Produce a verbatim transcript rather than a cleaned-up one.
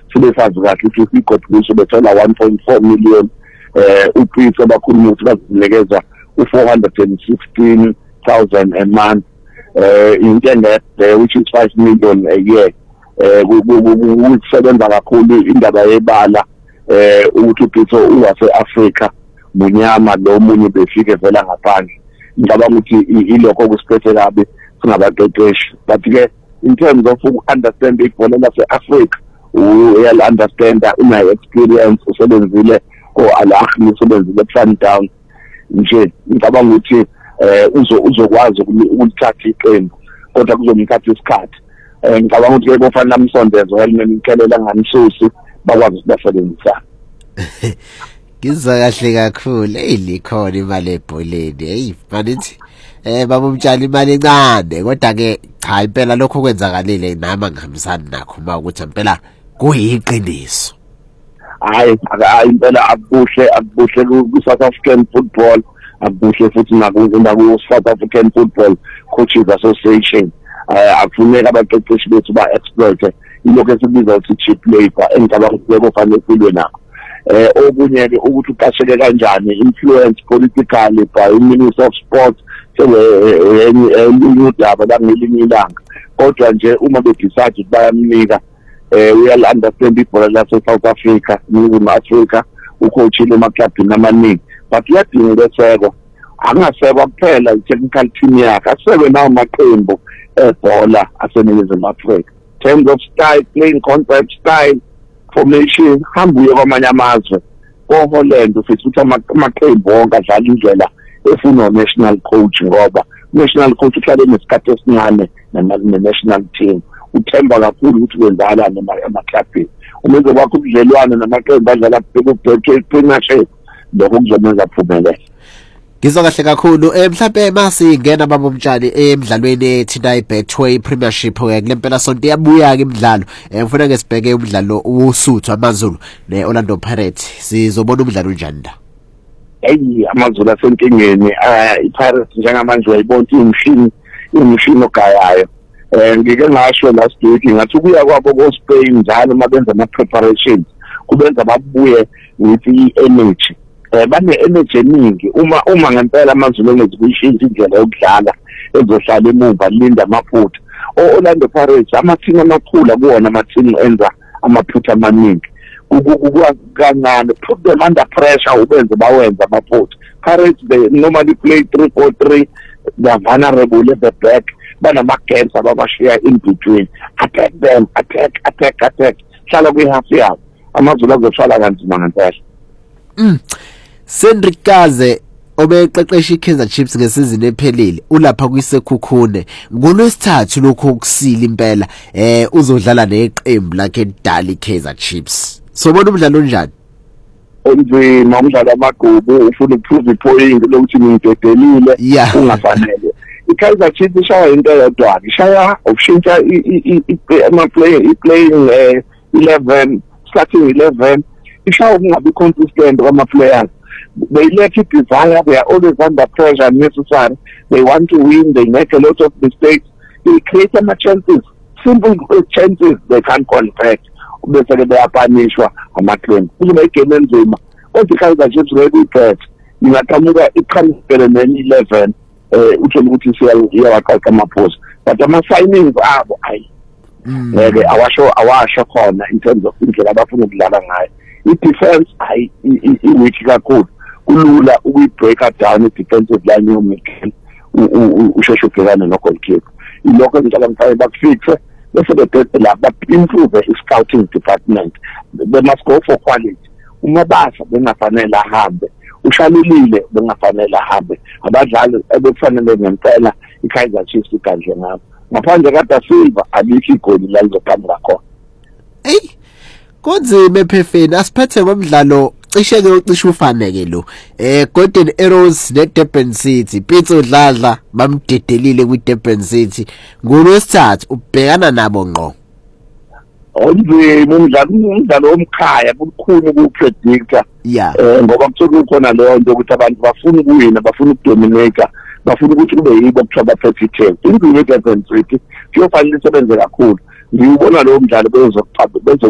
sibesazi kahle ukuthi iGoldfish bethola one point four million eh uPeter bakhuluma ukuthi bazinikeza u four hundred sixteen thousand a month eh internet which is five million a year eh ukusebenza kakhulu indaba yebala eh ukuthi uPeter uwase Africa munyama lo munye befike vela ngaphandle ngicabanga ukuthi ilokho kusiphethe kabi singabaqeqeshi but ke in terms of understand ibhola lase-Africa uyal understand una experience usebenzile ko Al Ahly usebenzile Sundown nje ngicabanga ukuthi eh uzo uzokwazi ukuthatha iqembu kodwa kuzomthatha isikhathi eh ngicabanga ukuthi ke kufanele amsondeze wayenemikelela ngamsusi bakwazi ukubasebenzisa Ngizwa kahle kakhulu hey likhona imali ebholeni hey manithi eh baba umtshali imali encane kodwa ke cha impela lokho kwenzakalile nama ngihambisana nakho uma ukuthi impela kuyiqiniso hayi hayi impela akuhle akuhle ku South African football akuhle futhi nakunga ku South African Football Coaches Association eh akufuneka abaqeqeshi bethu ba exploit ilokho esibiza ukuthi cheap labor engicabanga ukuthi kufanele kulwe nakho eh okunye ke ukuthi uqasheke kanjani influence politically by Minister of Sports elinye udaba la ngelinye ilanga kodwa nje uma bedecide bayamnika eh uyal understand ibhola la South Africa Ningizimu Africa ucoachile emaclubini amaningi but uyadinga beseko angasekwa kuphela i-technical team yakhe asekwe nawo maqembu ebhola aseNingizimu Africa terms of style playing concept style formation hambuye kwamanye amazwe ko Holland ufisa ukuthi amaqembu wonke adlala indlela efuna national coach ngoba national coach uhlale nesikhathi esincane national team uthemba kakhulu ukuthi kwenzala emaclubini umenze kwakho ubudlelwane namaqembu adlala ku Premiership lokho kuzomenza aphumelele. Ngizwa kahle kakhulu eh mhlawumbe masingena baba umtshali emidlalweni ethinta iBetway Premiership kulempela sonto yabuya ke imidlalo eh ngifuna ke sibheke umdlalo uSuthu amaZulu neOrlando Pirates sizobona umdlalo unjani la. Hey amaZulu asenkingeni iPirates njengamanje uyayibona imishini imishini ogayayo eh ngike ngasho last week ngathi kuya kwabo ko Spain njalo mabenza ama preparations kubenza babuye ngithi i-energy eh bane energy eningi uma uma ngempela amaZulu engezikuyishintsha indlela yokudlala ezohlala emuva linda amaphutha oOrlando Pirates amathini amakhulu kuwona amathini enza amaphutha amaningi kancane put them under pressure ubenze bawenza amaphutha. Pirates they normally play three four three, they're vulnerable at the back banama-gaps ababashiya in between attack them attack attack attack hlala kwi-half yabo amaZulu azohlala kanzima ngempela. Mm. Sendrikaze obeqeqesha iKaizer Chiefs ngesizini ephelile ulapha kwisekhukhune ngolwesithathu lokho kusila impela eh uzodlala neqembu lakhe edala iKaizer Chiefs. Sobona umdlalo onjani? Onzima umdlalo amagqubu ufuna ukuprove ipoint lokuthi ngidedelile ungafanele. iKaizer Chiefs ishaya into eyodwa ishaya ukushintsha ama player i-playing eleven starting eleven ishaya ukungabi consistent kwama players. They lack it desire, they are always under pressure necessary. They want to win, they make a lot of mistakes. They create some chances, simple chances they can't convert. Bese they are punished amaqembu. Kuzoba igame enzima. Kodwa iKaizer Chiefs ready bet. Ingaqhamuka iqhamuke ne eleven eh uthola ukuthi siyawaqaqa amaphosa. But ama signings abo ayi. Ngeke awasho awasho khona in terms of indlela abafuna ukudlala ngayo. I-defense ayi i-weak kakhulu. Kulula ukuyibreak down i-defensive line yomikhen usheshe ubhekane no-goalkeeper. Ilokho ngicabanga mfana bakufixe bese bebhede la ba-improve i-scouting department. They must go for quality. Uma basa bengafanele ahambe ushalulile bengafanele ahambe abadlali ebekufanele ngempela iKaizer Chiefs ikanje ngabo ngaphandle kade Silva alikho igoli la lizoqhamuka khona. Hey konzime phefeni asiphethe ngomdlalo cishe ke ucishe ufaneke lo eh Golden Arrows neDurban City Pitso Dladla bamdedelile kwiDurban City ngolwesithathu ubhekana nabo ngqo. Onzima umdlalo umdlalo omkhaya kukhulu ukupredicta eh ngoba kuthola khona leyo nto ukuthi abantu bafuna ukuwina bafuna ukudominate bafuna ukuthi kube yibo kuthiwa baphethe indlu yeDurban City kuyofanele isebenze kakhulu ngiyubona lo mdlalo bezokuqhamuka